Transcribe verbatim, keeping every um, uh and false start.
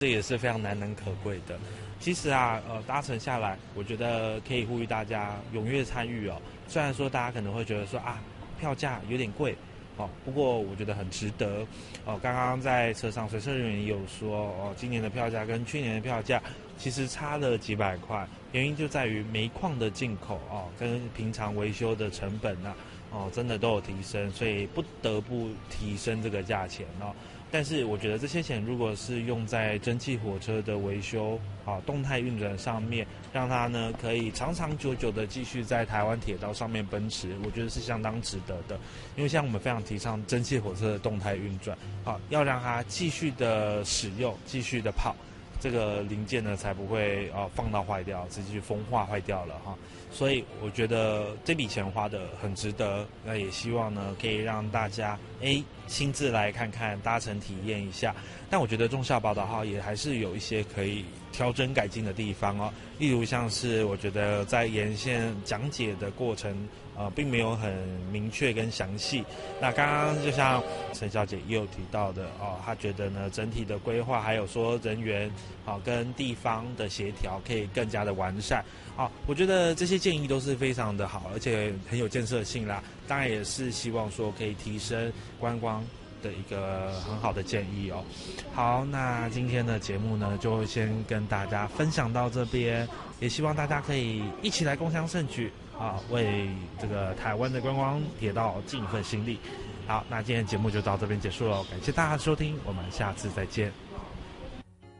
这也是非常难能可贵的。其实啊，呃，搭乘下来，我觉得可以呼吁大家踊跃参与哦。虽然说大家可能会觉得说啊，票价有点贵，哦，不过我觉得很值得。哦，刚刚在车上随车人员也有说，哦，今年的票价跟去年的票价其实差了几百块，原因就在于煤矿的进口哦，跟平常维修的成本啊，哦，真的都有提升，所以不得不提升这个价钱哦。但是我觉得这些钱如果是用在蒸汽火车的维修啊、动态运转上面，让它呢可以长长久久的继续在台湾铁道上面奔驰，我觉得是相当值得的。因为像我们非常提倡蒸汽火车的动态运转，啊，要让它继续的使用，继续的跑，这个零件呢才不会啊放到坏掉，直接风化坏掉了哈。所以我觉得这笔钱花的很值得，那也希望呢可以让大家哎亲自来看看，搭乘体验一下。但我觉得忠孝宝岛号也还是有一些可以调整改进的地方哦，例如像是我觉得在沿线讲解的过程，呃，并没有很明确跟详细。那刚刚就像陈小姐也有提到的哦，她觉得呢整体的规划还有说人员啊、哦、跟地方的协调可以更加的完善。啊、哦，我觉得这些建议都是非常的好，而且很有建设性啦。当然也是希望说可以提升观光的一个很好的建议哦。好，那今天的节目呢，就先跟大家分享到这边，也希望大家可以一起来共襄盛举啊，为这个台湾的观光铁道尽一份心力。好，那今天的节目就到这边结束了，感谢大家的收听，我们下次再见。